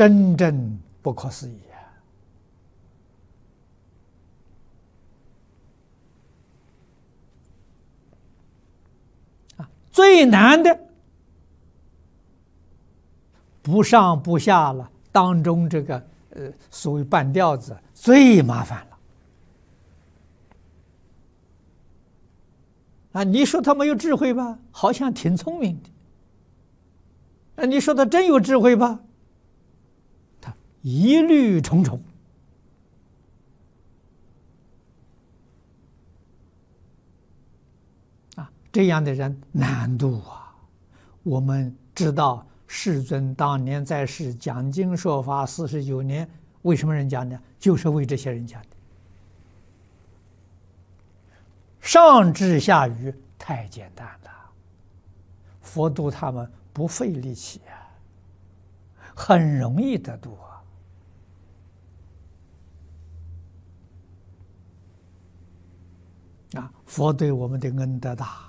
真正不可思议最难的不上不下了，当中这个所谓半吊子最麻烦了你说他没有智慧吧，好像挺聪明的你说他真有智慧吧，他疑虑重重这样的人难度我们知道世尊当年在世讲经说法49年，为什么人讲呢？就是为这些人讲的。上智下愚太简单了，佛度他们不费力气很容易得度佛对我们的恩德大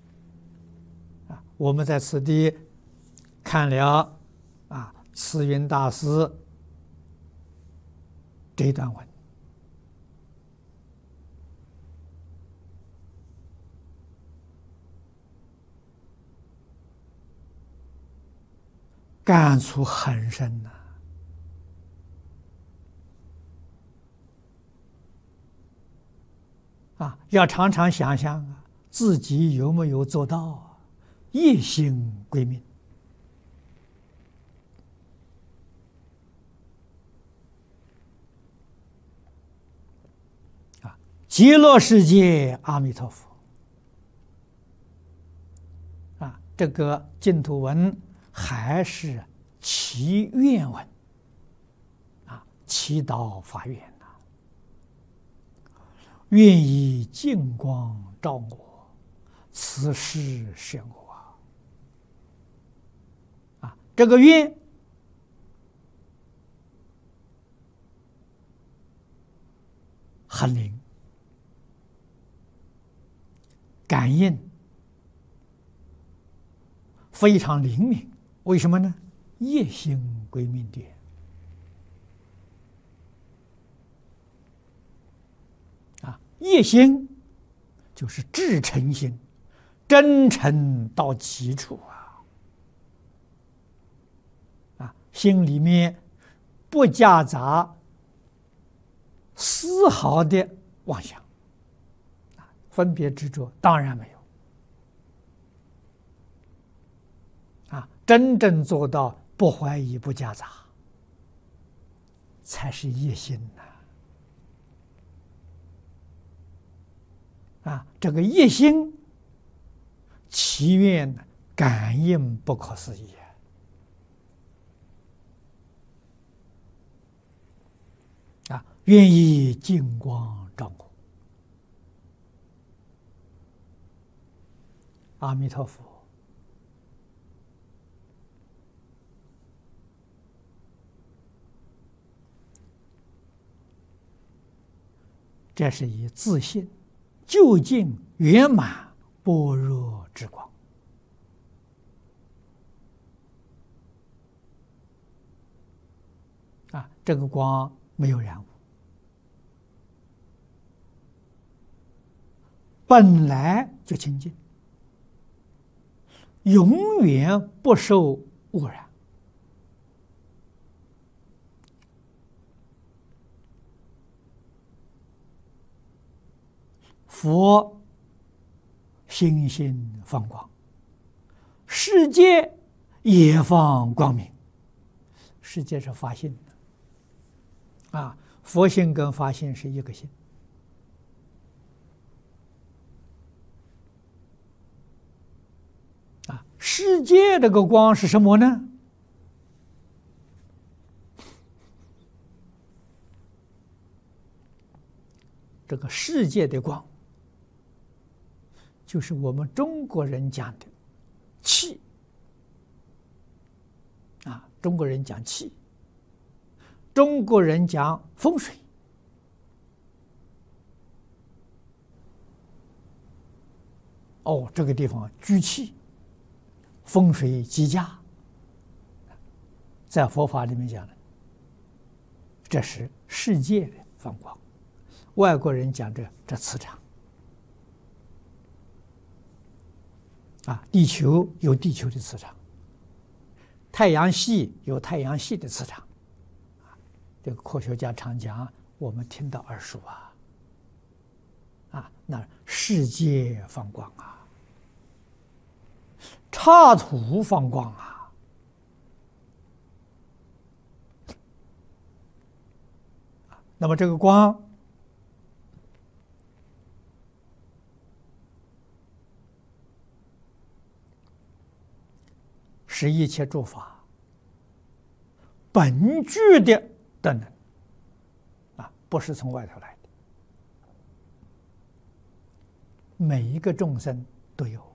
我们在此地看了慈云大师这段文，感触很深要常常想想自己有没有做到一心归命极乐世界阿弥陀佛这个净土文还是祈愿文祈祷发愿愿以净光照我，此事显我这个愿很灵，感应非常灵敏。为什么呢？业心归命点业心就是至诚心，真诚到极处心里面不夹杂丝毫的妄想分别执着当然没有真正做到不怀疑不夹杂才是业心这个业心祈愿感应不可思议愿以净光照我。阿弥陀佛，这是以自信究竟圆满般若之光这个光没有染污，本来就清净，永远不受污染。佛心心放光，世界也放光明。世界是法性的佛性跟法性是一个性。世界这个光是什么呢？这个世界的光就是我们中国人讲的气中国人讲气，中国人讲风水这个地方居气，风水极佳，在佛法里面讲的这是世界的放光。外国人讲这磁场啊，地球有地球的磁场，太阳系有太阳系的磁场。这个科学家常讲，我们听到耳熟啊，那世界放光啊，插图放光啊，那么这个光是一切诸法本具的德能啊，不是从外头来的，每一个众生都有，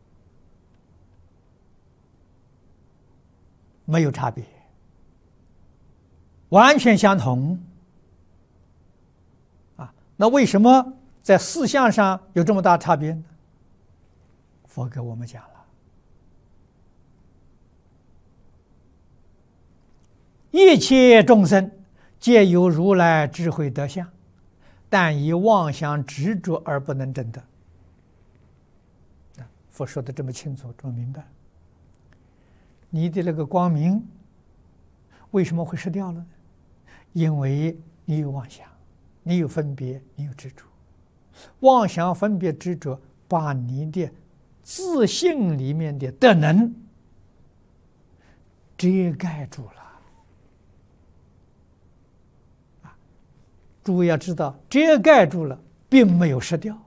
没有差别，完全相同啊。那为什么在四相上有这么大差别呢？佛给我们讲了，一切众生皆有如来智慧德相，但以妄想执着而不能证得。佛说的这么清楚，这么明白，你的那个光明为什么会失掉了呢？因为你有妄想，你有分别，你有执着。妄想、分别、执着，把你的自信里面的德能遮盖住了。诸位要知道，遮盖住了，并没有失掉。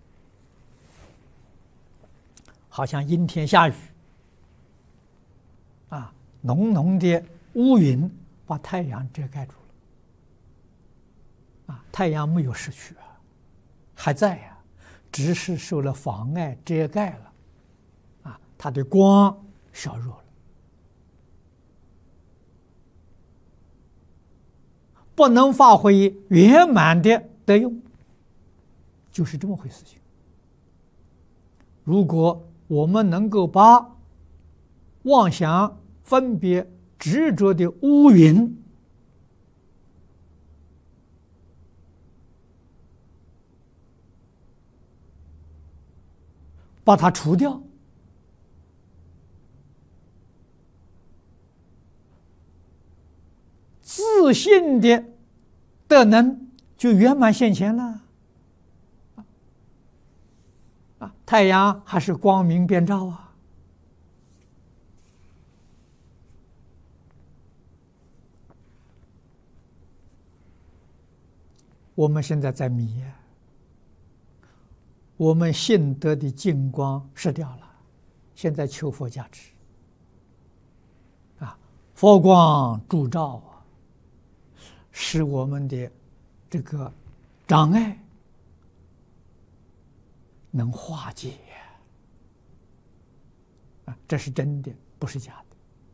好像阴天下雨啊，浓浓的乌云把太阳遮盖住了啊，太阳没有失去啊，还在呀，只是受了妨碍遮盖了啊，它的光削弱了，不能发挥圆满的德用，就是这么回事情。如果我们能够把妄想、分别、执着的乌云把它除掉，自信的德能就圆满现前了。太阳还是光明遍照啊！我们现在在迷呀，我们信德的净光失掉了，现在求佛加持啊，佛光助照啊，使我们的这个障碍能化解啊，这是真的，不是假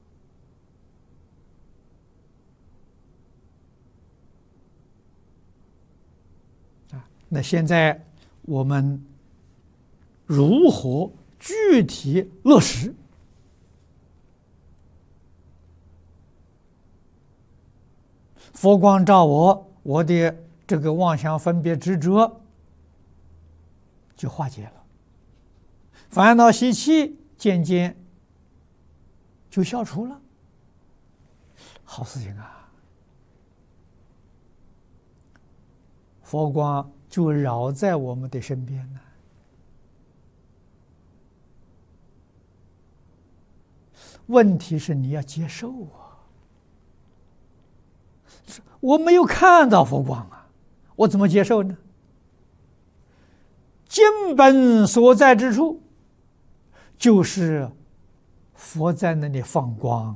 的啊。那现在我们如何具体落实？佛光照我，我的这个妄想、分别、执着就化解了，烦恼习气渐渐就消除了，好事情啊！佛光就绕在我们的身边呢。问题是你要接受啊！我没有看到佛光啊，我怎么接受呢？经本所在之处，就是佛在那里放光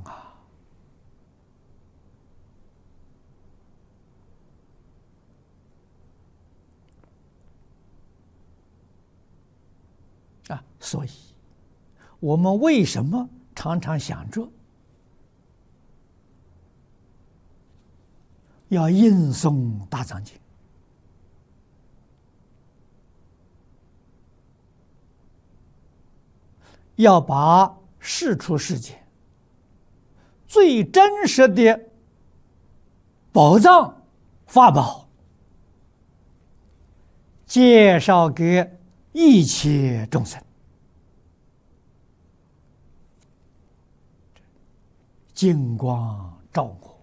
啊！所以，我们为什么常常想着要吟诵大藏经？要把世出世间最真实的宝藏法宝，介绍给一切众生，金光照我。